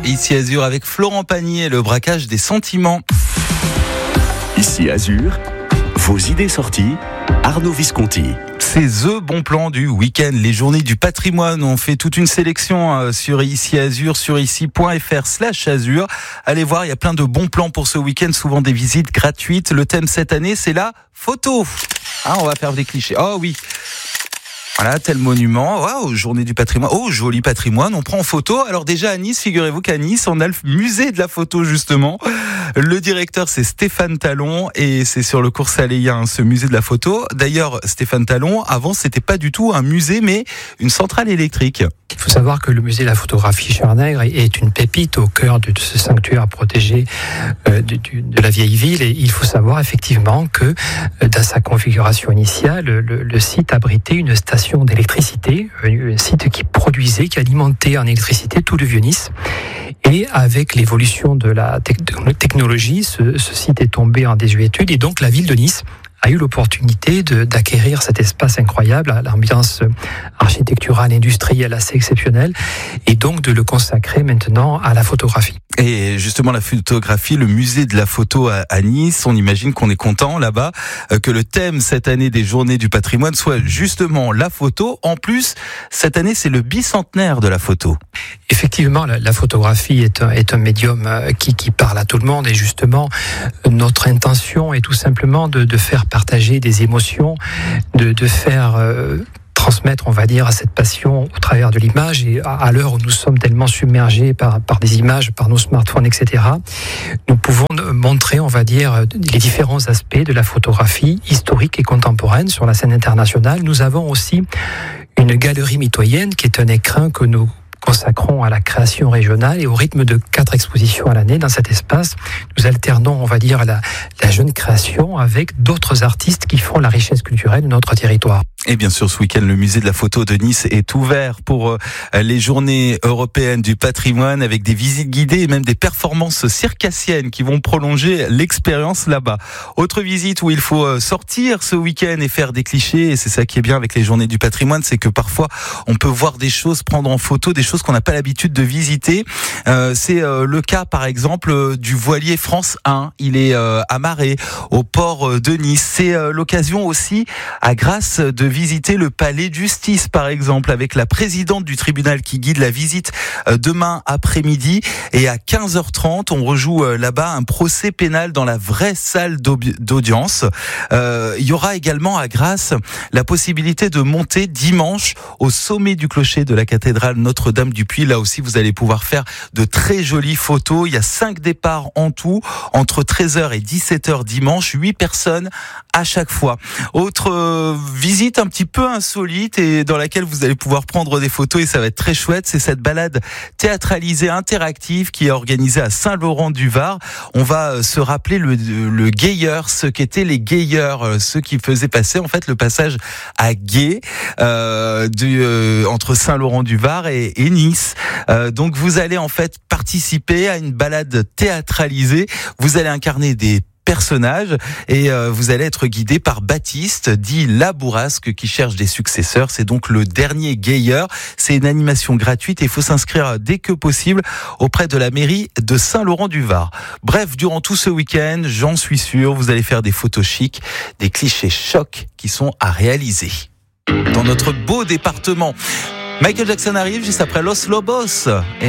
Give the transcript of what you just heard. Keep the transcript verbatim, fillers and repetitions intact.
Ici Azur avec Florent Pagny et le braquage des sentiments. Ici Azur, vos idées sorties, Arnaud Visconti. C'est The Bon Plan du week-end, les journées du patrimoine. On fait toute une sélection sur Ici Azur, sur ici.fr slash Azur. Allez voir, il y a plein de bons plans pour ce week-end, souvent des visites gratuites. Le thème cette année, c'est la photo. Ah, on va faire des clichés. Oh oui. Voilà, tel monument, waouh, journée du patrimoine, oh, joli patrimoine, on prend en photo. Alors déjà à Nice, figurez-vous qu'à Nice, on a le musée de la photo justement. Le directeur, c'est Stéphane Talon et c'est sur le cours Saléien, ce musée de la photo. D'ailleurs, Stéphane Talon, avant, c'était pas du tout un musée, mais une centrale électrique. Il faut savoir que le musée de la photographie Schernègre est une pépite au cœur de ce sanctuaire protégé de, de la vieille ville. Et il faut savoir effectivement que dans sa configuration initiale, le, le site abritait une station d'électricité, un site qui produisait, qui alimentait en électricité tout le Vieux-Nice. Et avec l'évolution de la technologie, ce, ce site est tombé en désuétude et donc la ville de Nice a eu l'opportunité de, d'acquérir cet espace incroyable, à l'ambiance architecturale, industrielle assez exceptionnelle, et donc de le consacrer maintenant à la photographie. Et justement, la photographie, le musée de la photo à, à Nice, on imagine qu'on est content là-bas, euh, que le thème cette année des journées du patrimoine soit justement la photo. En plus, cette année, c'est le bicentenaire de la photo. Effectivement, la, la photographie est un, est un médium qui, qui parle à tout le monde, et justement, notre intention est tout simplement de, de faire partager des émotions, de, de faire euh, transmettre, on va dire, à cette passion au travers de l'image. Et à, à l'heure où nous sommes tellement submergés par, par des images, par nos smartphones, et cetera, nous pouvons montrer, on va dire, les différents aspects de la photographie historique et contemporaine sur la scène internationale. Nous avons aussi une galerie mitoyenne qui est un écrin que nous consacrons à la création régionale, et au rythme de quatre expositions à l'année dans cet espace, nous alternons, on va dire, la, la jeune création avec d'autres artistes qui font la richesse culturelle de notre territoire. Et bien sûr, ce week-end, le musée de la photo de Nice est ouvert pour les journées européennes du patrimoine, avec des visites guidées et même des performances circassiennes qui vont prolonger l'expérience là-bas. Autre visite où il faut sortir ce week-end et faire des clichés, et c'est ça qui est bien avec les journées du patrimoine, c'est que parfois on peut voir des choses, prendre en photo des choses qu'on n'a pas l'habitude de visiter. Euh, c'est euh, le cas par exemple euh, du voilier France un. Il est euh, amarré au port de Nice. C'est euh, l'occasion aussi, à Grasse, de visiter le palais de justice par exemple, avec la présidente du tribunal qui guide la visite euh, demain après-midi. Et à quinze heures trente, on rejoue euh, là-bas un procès pénal dans la vraie salle d'audience. Euh, il y aura également à Grasse la possibilité de monter dimanche au sommet du clocher de la cathédrale Notre-Dame du Puy. Là aussi, vous allez pouvoir faire de très jolies photos. Il y a cinq départs en tout, entre treize heures et dix-sept heures dimanche, huit personnes à chaque fois. Autre euh, visite un petit peu insolite et dans laquelle vous allez pouvoir prendre des photos, et ça va être très chouette, c'est cette balade théâtralisée interactive qui est organisée à Saint-Laurent-du-Var. On va se rappeler le, le Gayeur, ce qu'étaient les Gayeurs, ceux qui faisaient passer en fait le passage à Gay euh, du, euh, entre Saint-Laurent-du-Var et, et Nice. Euh, donc vous allez en fait participer à une balade théâtralisée. Vous allez incarner des personnages et euh, vous allez être guidé par Baptiste, dit la bourrasque, qui cherche des successeurs. C'est donc le dernier Gayeur. C'est une animation gratuite et il faut s'inscrire dès que possible auprès de la mairie de Saint-Laurent-du-Var. Bref, durant tout ce week-end, j'en suis sûr, vous allez faire des photos chics, des clichés chocs qui sont à réaliser. Dans notre beau département, Michael Jackson arrive juste après Los Lobos. Et